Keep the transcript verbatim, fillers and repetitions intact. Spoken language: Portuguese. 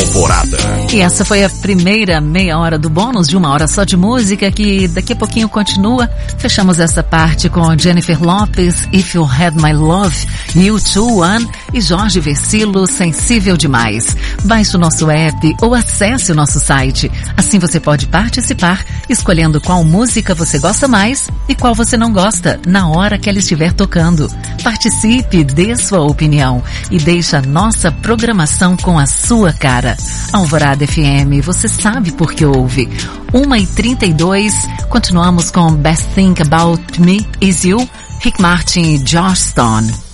Alvorada. E essa foi a primeira meia hora do bônus de uma hora só de música, que daqui a pouquinho continua. Fechamos essa parte com Jennifer Lopez, If You Had My Love, U dois One e Jorge Versilo, Sensível Demais. Baixe o nosso app ou acesse o nosso site. Assim você pode participar, escolhendo qual música você gosta mais e qual você não gosta, na hora que ela estiver tocando. Participe, dê sua opinião e deixe a nossa programação com a sua cara. Alvorada F M, você sabe por que ouve. uma e trinta e dois, continuamos com Best Thing About Me Is You, Rick Martin e Joss Stone.